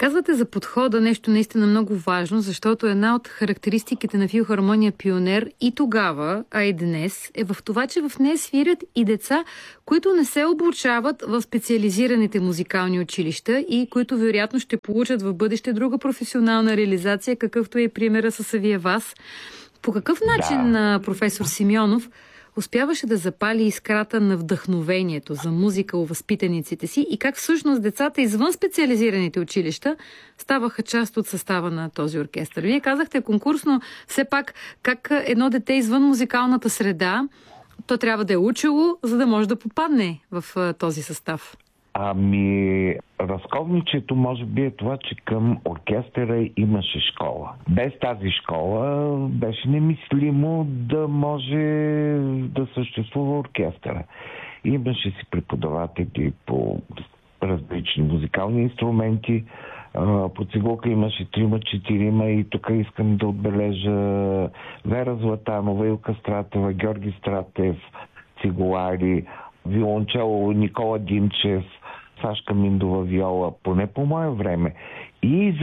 Казвате за подхода нещо наистина много важно, защото една от характеристиките на филхармония Пионер и тогава, а и днес, е в това, че в нея свирят и деца, които не се обучават в специализираните музикални училища и които вероятно ще получат в бъдеще друга професионална реализация, какъвто е примера с Авия Вас. По какъв начин професор Симеонов успяваше да запали искрата на вдъхновението за музика у възпитаниците си и как всъщност децата извън специализираните училища ставаха част от състава на този оркестър? Вие казахте конкурсно, все пак как едно дете извън музикалната среда, то трябва да е учило, за да може да попадне в този състав. Разковничето може би е това, че към оркестъра имаше школа. Без тази школа беше немислимо да може да съществува оркестъра. Имаше си преподаватели по различни музикални инструменти. По цигулка имаше 3-4 и тук искам да отбележа Вера Златанова, Илка Стратева, Георги Стратев, цигулари, виолончело Никола Димчев, Сашка Миндова виола, поне по мое време. И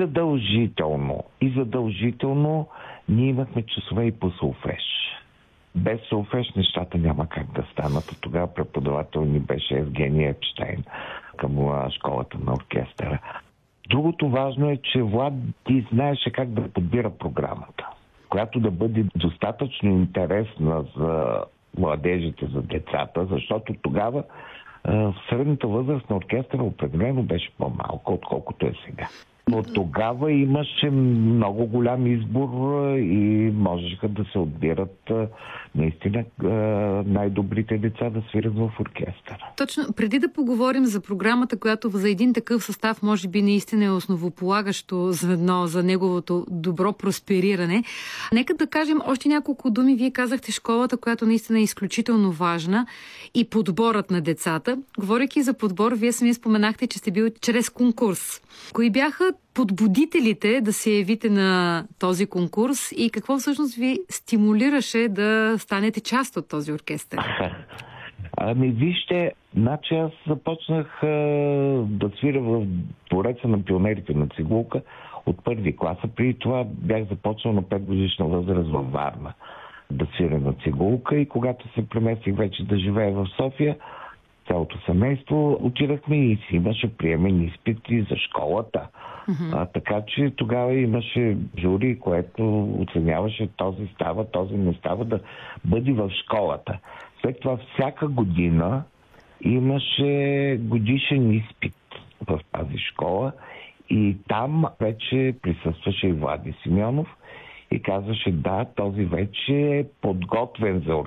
задължително ние имахме часове и по солфеж. Без солфеж нещата няма как да станат. Тогава преподавател ни беше Евгения Епштейн към школата на оркестъра. Другото важно е, че Влад ти знаеше как да подбира програмата, която да бъде достатъчно интересна за младежите, за децата, защото тогава в средната възраст на оркестъра определено беше по-малко, отколкото е сега. Но тогава имаше много голям избор и можеха да се отбират наистина най-добрите деца да свирят в оркестъра. Точно, преди да поговорим за програмата, която за един такъв състав може би наистина е основополагащо звено за неговото добро проспериране, нека да кажем още няколко думи. Вие казахте школата, която наистина е изключително важна и подборът на децата. Говорейки за подбор, вие сами споменахте, че сте бил чрез конкурс. Кои бяха подбудителите да се явите на този конкурс и какво всъщност ви стимулираше да станете част от този оркестър? Вижте, аз започнах да свиря в двореца на пионерите на цигулка от първи клас. Преди това бях започнал на 5-годишна възраст във Варна да свиря на цигулка и когато се преместих вече да живея в София, цялото семейство, отидахме и си имаше приемен изпити за школата. Така че тогава имаше жури, което оценяваше този става, този не става да бъде в школата. След това всяка година имаше годишен изпит в тази школа и там вече присъстваше и Влади Симеонов и казваше, да, този вече е подготвен за